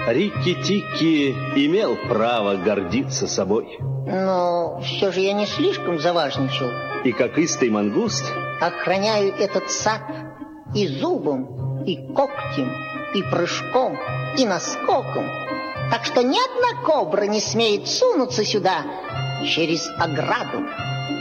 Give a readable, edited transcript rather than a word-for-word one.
Рикки-Тикки имел право гордиться собой. Но все же я не слишком заважничал. И как истый мангуст охраняю этот сад и зубом, и когтем, и прыжком, и наскоком. Так что ни одна кобра не смеет сунуться сюда через ограду.